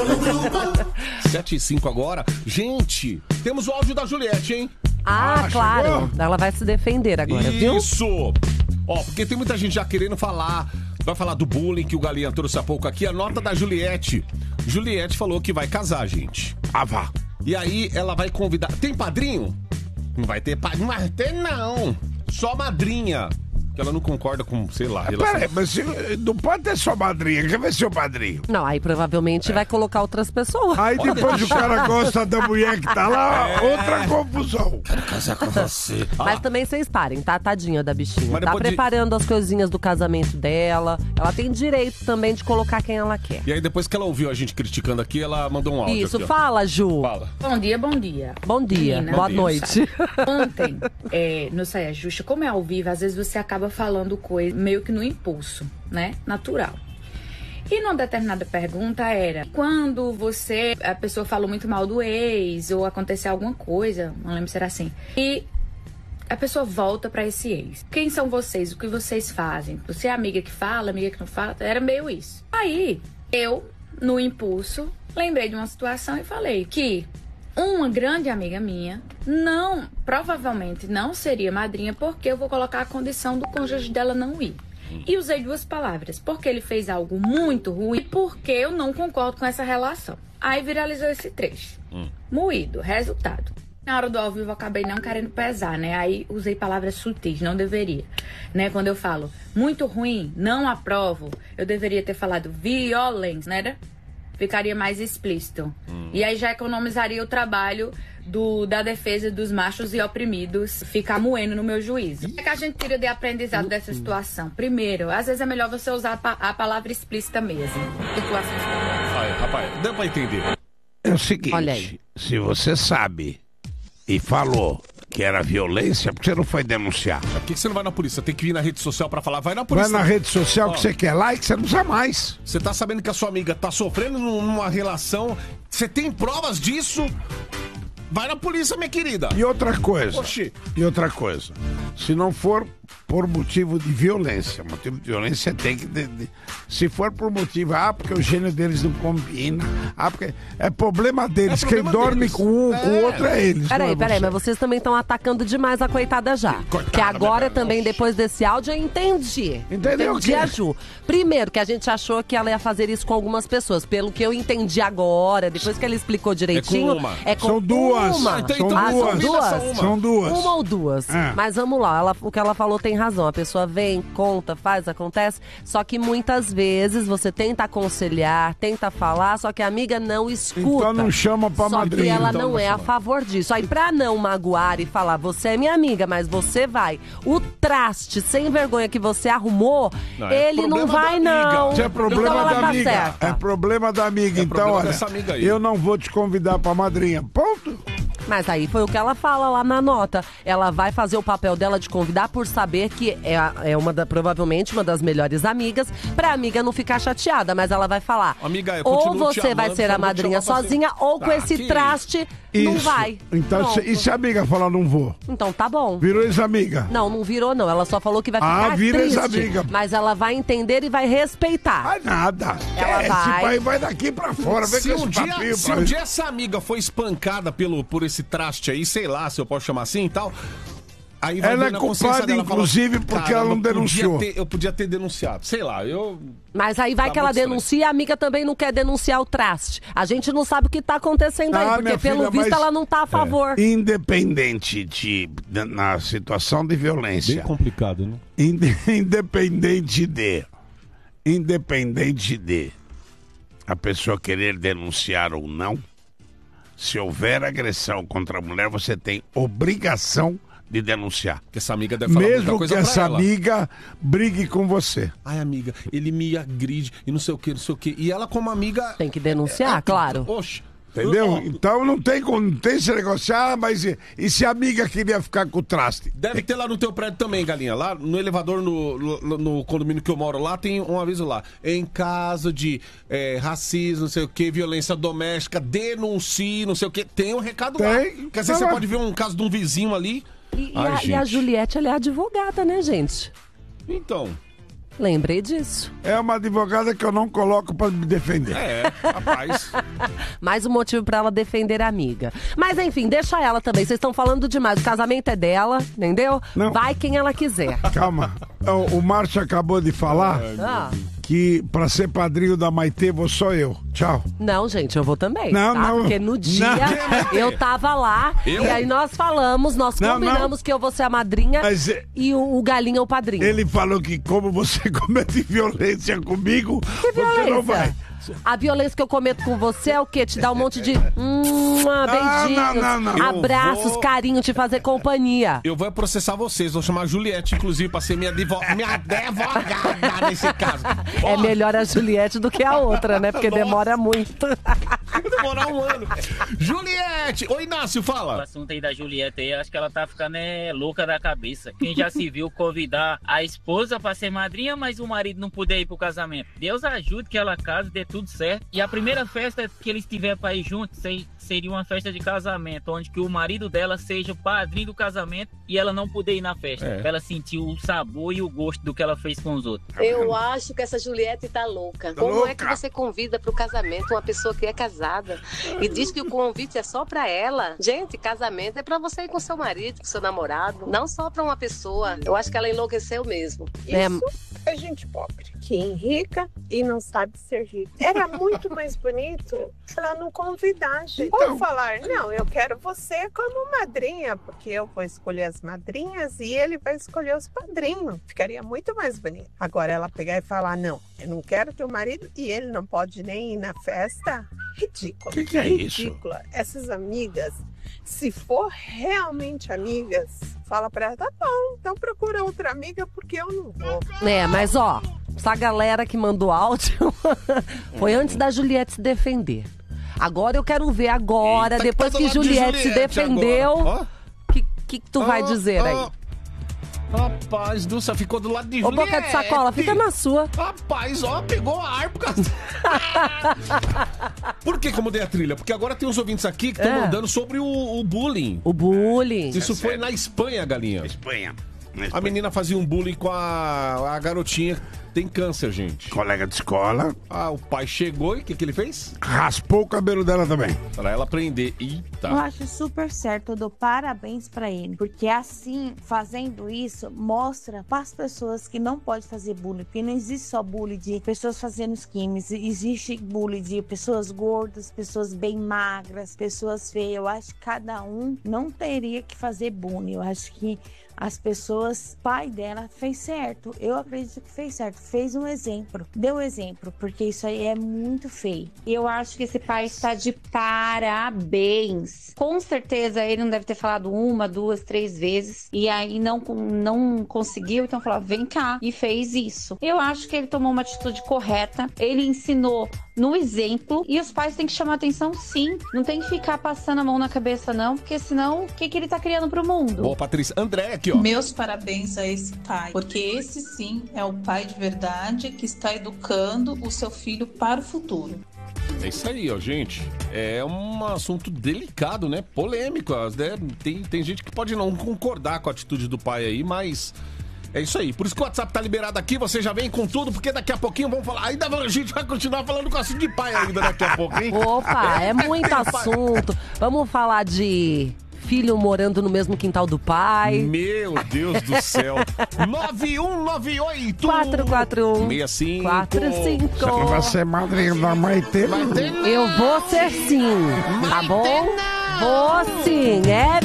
7h05 agora. Gente, temos o áudio da Juliette, hein? Claro. Ela vai se defender agora, viu? Isso! Ó, porque tem muita gente já querendo falar. Vai falar do bullying que o Galinha trouxe há pouco aqui. A nota da Juliette. Juliette falou que vai casar, gente. Vá. E aí ela vai convidar... Tem padrinho? Não vai ter padrinho. Não vai ter, não. Só madrinha. Que ela não concorda com, sei lá, relação... Peraí, mas não pode ter só madrinha. Quem vai ser o padrinho? Não, aí provavelmente vai colocar outras pessoas. Aí depois o cara gosta da mulher que tá lá, outra confusão. Quero casar com você. Mas também vocês parem, tá? Tadinha da bichinha. Mas Tá depois preparando as coisinhas do casamento dela. Ela tem direito também de colocar quem ela quer. E aí depois que ela ouviu a gente criticando aqui, ela mandou um áudio Isso, aqui, ó. fala, Ju. Fala. Bom dia, bom dia. Bom dia, Menina, boa noite. Ontem, no Saia Justa, como é ao vivo, às vezes você acaba falando coisa meio que no impulso, né? Natural. E numa determinada pergunta era, quando a pessoa falou muito mal do ex, ou aconteceu alguma coisa, não lembro se era assim, e a pessoa volta pra esse ex. Quem são vocês? O que vocês fazem? Você é amiga que fala, amiga que não fala? Era meio isso. Aí, eu, no impulso, lembrei de uma situação e falei que uma grande amiga minha provavelmente não seria madrinha porque eu vou colocar a condição do cônjuge dela não ir. E usei duas palavras, porque ele fez algo muito ruim e porque eu não concordo com essa relação. Aí viralizou esse trecho. Moído, resultado. Na hora do ao vivo eu acabei não querendo pesar, né? Aí usei palavras sutis, não deveria. Né? Quando eu falo muito ruim, não aprovo, eu deveria ter falado violência, né? Ficaria mais explícito. E aí já economizaria o trabalho da defesa dos machos e oprimidos ficar moendo no meu juízo. O que a gente tira de aprendizado dessa situação? Primeiro, às vezes é melhor você usar a palavra explícita mesmo. Situações como essa. Rapaz, deu pra entender. É o seguinte, Olha aí. se você sabe e falou que era violência, por que você não foi denunciar? Por que você não vai na polícia? Tem que vir na rede social pra falar. Vai na polícia. Vai na rede social que você quer like, você não usa mais. Você tá sabendo que a sua amiga tá sofrendo numa relação. Você tem provas disso? Vai na polícia, minha querida. E outra coisa. Oxi. E outra coisa. Se não for por motivo de violência, motivo de violência tem que... se for por motivo, porque o gênio deles não combina, porque é problema deles. É problema Quem dorme deles. com um, com o outro é eles. Peraí, não é você. mas vocês também estão atacando demais a coitada já. Coitada, que agora né, também, nossa. depois desse áudio, eu entendi. Entendeu o Entendi quê? a Ju. Primeiro, que a gente achou que ela ia fazer isso com algumas pessoas. Pelo que eu entendi agora, depois que ela explicou direitinho... uma. São duas. Uma. São Ah, são duas. duas? São duas. Uma ou duas. É. Mas vamos lá, o que ela falou tem razão. A pessoa vem, conta, faz, acontece. Só que muitas vezes você tenta aconselhar, tenta falar, só que a amiga não escuta. Então não chama pra Só madrinha. que ela Então não é a favor disso. Aí pra não magoar e falar, você é minha amiga, mas você vai. O traste sem vergonha que você arrumou, Não, é ele não problema vai da amiga. não. Isso é problema Então ela da tá amiga. certa. É problema da amiga. Então, problema olha, dessa amiga aí. eu não vou te convidar pra madrinha. Ponto. Mas aí foi o que ela fala lá na nota. Ela vai fazer o papel dela de convidar por saber que é provavelmente uma das melhores amigas, pra amiga não ficar chateada. Mas ela vai falar, Amiga, eu ou continuo te você vai amando, ser só a vou te madrinha chamar pra sozinha, ou com Ah, esse que traste não Isso. vai. Então, Pronto. e se a amiga falar não vou? Então tá bom. Virou ex-amiga? Não virou não. Ela só falou que vai ficar vira triste. ex-amiga. Mas ela vai entender e vai respeitar. Ai, nada. Ela Esse vai. pai vai daqui pra fora. Vem Se com esse um papinho se pra um dia essa amiga foi espancada por esse traste aí, sei lá, se eu posso chamar assim e tal... Aí vai Ela ver é na consciência culpada, dela, fala, inclusive, porque ela não denunciou. Eu podia ter denunciado. Sei lá, Mas aí vai Tá que ela muito estranho. denuncia e a amiga também não quer denunciar o traste. A gente não sabe o que tá acontecendo aí, porque minha pelo filha, visto mas- ela não tá a favor. Independente na situação de violência. complicado, né? Independente de a pessoa querer denunciar ou não, se houver agressão contra a mulher, você tem obrigação de denunciar. Porque essa amiga deve falar muita Mesmo coisa que pra essa ela. amiga brigue com você. Ai, amiga, ele me agride e não sei o que, não sei o que. E ela como amiga... Tem que denunciar, claro. Oxe. Entendeu? Ó, Então não tem esse negócio. Mas e se a amiga queria ficar com o traste? Deve ter lá no teu prédio também, Galinha. Lá no elevador, no condomínio que eu moro lá, tem um aviso lá. Em caso de racismo, não sei o que, violência doméstica, denuncie, não sei o que. Tem um recado lá. Tem. Quer dizer, você pode ver um caso de um vizinho ali. E Ai, a gente. Juliette, ela é advogada, né, gente? Então... Lembrei disso. É uma advogada que eu não coloco pra me defender. Rapaz. Mais um motivo pra ela defender a amiga. Mas enfim, deixa ela também. Vocês estão falando demais. O casamento é dela, entendeu? Não. Vai quem ela quiser. Calma. O Márcio acabou de falar que pra ser padrinho da Maitê vou só eu. Tchau. Não, gente, eu vou também. Não, tá? não. Porque no dia eu tava lá e aí nós falamos, nós combinamos que eu vou ser a madrinha e o Galinha é o padrinho. Ele falou que como você comete violência comigo, Que violência? você não vai. A violência que eu cometo com você é o quê? Te dar um monte de beijinhos, não. abraços, carinho, te fazer companhia. Eu vou processar vocês, vou chamar a Juliette, inclusive, pra ser minha advogada nesse caso. É melhor a Juliette do que a outra, né? Porque demora muito. Demorar um ano. Juliette! Oi, Inácio, O fala. assunto aí da Juliette aí, acho que ela tá ficando louca da cabeça. Quem já se viu convidar a esposa pra ser madrinha, mas o marido não puder ir pro casamento. Deus ajude que ela case, dê tudo certo. E a primeira festa que eles tiverem pra ir juntos seria uma festa de casamento, onde que o marido dela seja o padrinho do casamento e ela não poder ir na festa. Pra ela sentir o sabor e o gosto do que ela fez com os outros. Eu acho que essa Juliette tá louca. Como é que você convida pro casamento uma pessoa que é casada e diz que o convite é só pra ela? Gente, casamento é pra você ir com seu marido, com seu namorado, não só pra uma pessoa. Eu acho que ela enlouqueceu mesmo. Isso é gente pobre, que enrica e não sabe ser rica. Era muito mais bonito ela não convidar a gente. Ou falar, não, eu quero você como madrinha, porque eu vou escolher as madrinhas e ele vai escolher os padrinhos. Ficaria muito mais bonito. Agora ela pegar e falar, não, eu não quero teu marido e ele não pode nem ir na festa. Ridículo. O que é isso? Ridícula. Essas amigas, se for realmente amigas, fala pra ela, tá bom, então procura outra amiga porque eu não vou. Mas ó, essa galera que mandou áudio foi antes da Juliette se defender. Agora eu quero ver depois que Juliette se defendeu, o que tu vai dizer aí? Rapaz, Dulce, ficou do lado de Ô, Juliette. boca de sacola, fica na sua. Rapaz, pegou a harpa. Por que eu mudei a trilha? Porque agora tem uns ouvintes aqui que estão mandando sobre o bullying. O bullying. Isso foi na Espanha, Galinha. Espanha. A menina fazia um bullying com a garotinha. Tem câncer, gente. Colega de escola. O pai chegou e o que ele fez? Raspou o cabelo dela também. Pra ela aprender. Eita. Eu acho super certo, eu dou parabéns pra ele. Porque assim, fazendo isso, mostra pras pessoas que não pode fazer bullying. Porque não existe só bullying de pessoas fazendo esquimas. Existe bullying de pessoas gordas, pessoas bem magras, pessoas feias. Eu acho que cada um não teria que fazer bullying. Eu acho que as pessoas, pai dela fez certo. Eu acredito que fez certo. Fez um exemplo. Deu exemplo. Porque isso aí é muito feio. Eu acho que esse pai está de parabéns. Com certeza ele não deve ter falado 1, 2, 3 vezes. E aí não conseguiu. Então falou, vem cá. E fez isso. Eu acho que ele tomou uma atitude correta. Ele ensinou no exemplo. E os pais têm que chamar atenção, sim. Não tem que ficar passando a mão na cabeça, não. Porque senão, o que ele tá criando pro mundo? Boa, Patrícia. André aqui, ó. Meus parabéns a esse pai. Porque esse, sim, é o pai de verdade que está educando o seu filho para o futuro. É isso aí, ó, gente. É um assunto delicado, né? Polêmico. Tem gente que pode não concordar com a atitude do pai aí, mas... É isso aí. Por isso que o WhatsApp tá liberado aqui, você já vem com tudo, porque daqui a pouquinho vamos falar. Ainda a gente vai continuar falando com assunto de pai ainda daqui a pouco, hein? Opa, é muito assunto. Vamos falar de filho morando no mesmo quintal do pai. Meu Deus do céu. 9198 441 65 45. Você não vai ser madrinha da Maitê? Eu vou ser sim, tá bom? Vou sim,